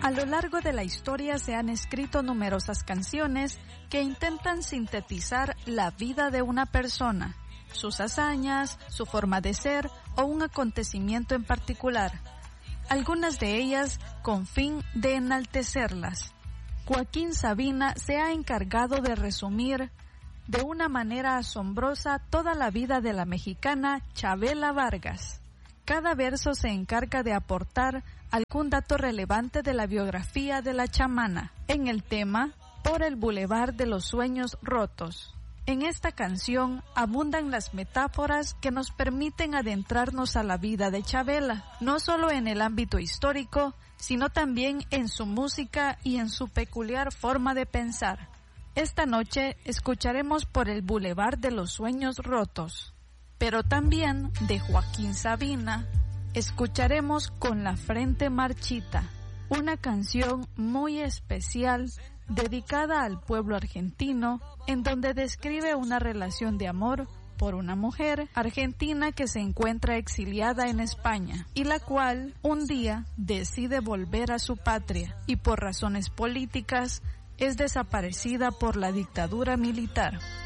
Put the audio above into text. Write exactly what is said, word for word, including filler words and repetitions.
A lo largo de la historia se han escrito numerosas canciones que intentan sintetizar la vida de una persona, sus hazañas, su forma de ser o un acontecimiento en particular. Algunas de ellas con fin de enaltecerlas. Joaquín Sabina se ha encargado de resumir de una manera asombrosa toda la vida de la mexicana Chavela Vargas. Cada verso se encarga de aportar algún dato relevante de la biografía de la chamana en el tema Por el Boulevard de los Sueños Rotos. En esta canción abundan las metáforas que nos permiten adentrarnos a la vida de Chavela, no solo en el ámbito histórico, sino también en su música y en su peculiar forma de pensar. Esta noche escucharemos Por el Boulevard de los Sueños Rotos, pero también de Joaquín Sabina escucharemos Con la Frente Marchita, una canción muy especial dedicada al pueblo argentino, en donde describe una relación de amor por una mujer argentina que se encuentra exiliada en España y la cual un día decide volver a su patria y por razones políticas es desaparecida por la dictadura militar.